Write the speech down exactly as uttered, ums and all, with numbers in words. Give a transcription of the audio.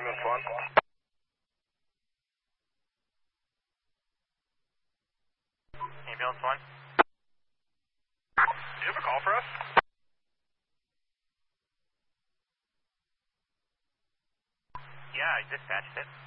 ambulance one. Ambulance one. Do you have a call for us? Yeah, I dispatched it.